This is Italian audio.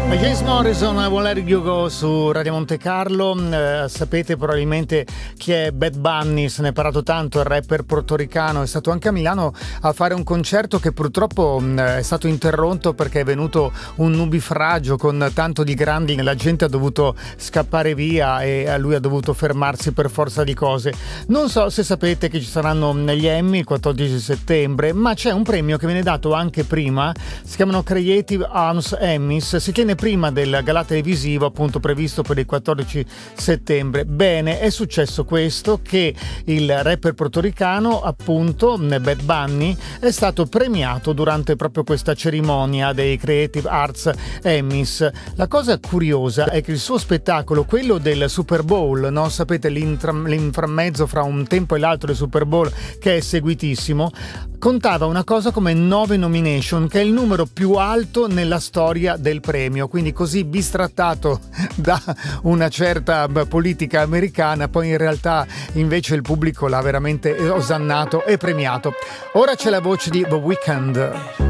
James Morrison, I Won't Let You Go su Radio Monte Carlo. Sapete probabilmente chi è Bad Bunny, se ne è parlato tanto, il rapper portoricano. È stato anche a Milano a fare un concerto che purtroppo è stato interrotto perché è venuto un nubifragio con tanto di grandi, la gente ha dovuto scappare via e lui ha dovuto fermarsi per forza di cose. Non so se sapete che ci saranno gli Emmy il 14 settembre, ma c'è un premio che viene dato anche prima, si chiamano Creative Arms Emmys, si tiene prima del galà televisivo appunto previsto per il 14 settembre. Bene, è successo questo, che il rapper portoricano appunto Bad Bunny è stato premiato durante proprio questa cerimonia dei Creative Arts Emmys. La cosa curiosa è che il suo spettacolo, quello del Super Bowl, no? Sapete l'inframmezzo fra un tempo e l'altro del Super Bowl, che è seguitissimo, contava una cosa come 9 nomination, che è il numero più alto nella storia del premio, quindi così bistrattato da una certa politica americana, poi in realtà invece il pubblico l'ha veramente osannato e premiato. Ora c'è la voce di The Weeknd.